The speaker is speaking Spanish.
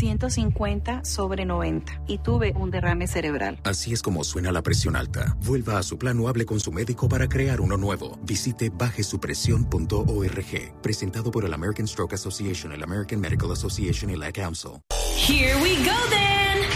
150/90 y tuve un derrame cerebral. Así es como suena la presión alta. Vuelva a su plan o hable con su médico para crear uno nuevo. Visite bajesupresión.org. Presentado por el American Stroke Association, el American Medical Association y la Council. Here we go then.